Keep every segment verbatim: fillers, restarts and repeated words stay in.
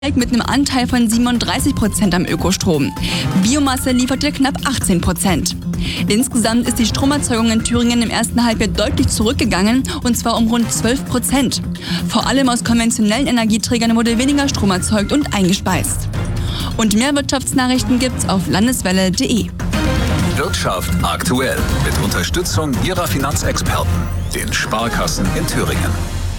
mit einem Anteil von siebenunddreißig Prozent am Ökostrom. Biomasse lieferte knapp achtzehn Prozent. Insgesamt ist die Stromerzeugung in Thüringen im ersten Halbjahr deutlich zurückgegangen, und zwar um rund zwölf Prozent. Vor allem aus konventionellen Energieträgern wurde weniger Strom erzeugt und eingespeist. Und mehr Wirtschaftsnachrichten gibt's auf landeswelle punkt de. Wirtschaft aktuell mit Unterstützung Ihrer Finanzexperten, den Sparkassen in Thüringen.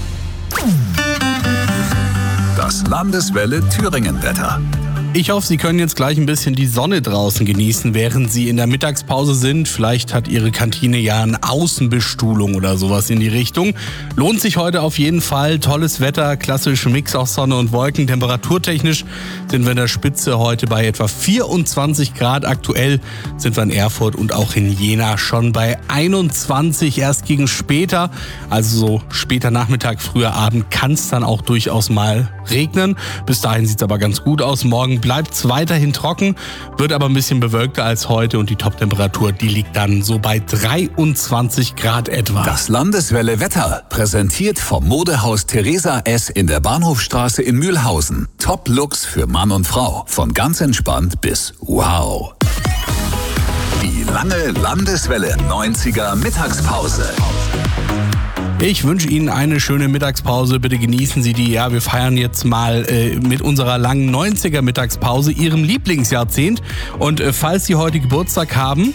Das Landeswelle Thüringen-Wetter. Ich hoffe, Sie können jetzt gleich ein bisschen die Sonne draußen genießen, während Sie in der Mittagspause sind. Vielleicht hat Ihre Kantine ja eine Außenbestuhlung oder sowas in die Richtung. Lohnt sich heute auf jeden Fall. Tolles Wetter, klassischer Mix aus Sonne und Wolken. Temperaturtechnisch sind wir in der Spitze heute bei etwa vierundzwanzig Grad. Aktuell sind wir in Erfurt und auch in Jena schon bei einundzwanzig. Erst gegen später, also so später Nachmittag, früher Abend, kann es dann auch durchaus mal regnen. Bis dahin sieht es aber ganz gut aus. Morgen bleibt es weiterhin trocken, wird aber ein bisschen bewölkter als heute und die Toptemperatur, die liegt dann so bei dreiundzwanzig Grad etwa. Das Landeswelle Wetter, präsentiert vom Modehaus Theresa S. in der Bahnhofstraße in Mühlhausen. Top-Looks für Mann und Frau, von ganz entspannt bis wow. Die lange Landeswelle neunziger Mittagspause. Ich wünsche Ihnen eine schöne Mittagspause. Bitte genießen Sie die. Ja, wir feiern jetzt mal äh, mit unserer langen neunziger Mittagspause Ihrem Lieblingsjahrzehnt. Und äh, falls Sie heute Geburtstag haben,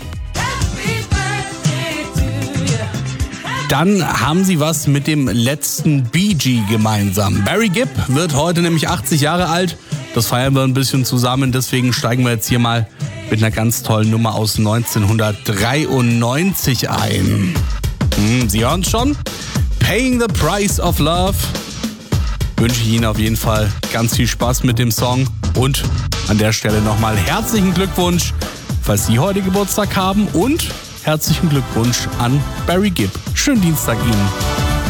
dann haben Sie was mit dem letzten Bee Gee gemeinsam. Barry Gibb wird heute nämlich achtzig Jahre alt. Das feiern wir ein bisschen zusammen. Deswegen steigen wir jetzt hier mal mit einer ganz tollen Nummer aus neunzehnhundertdreiundneunzig ein. Hm, Sie hören es schon? Paying the Price of Love. Wünsche ich Ihnen auf jeden Fall ganz viel Spaß mit dem Song. Und an der Stelle nochmal herzlichen Glückwunsch, falls Sie heute Geburtstag haben. Und herzlichen Glückwunsch an Barry Gibb. Schönen Dienstag Ihnen.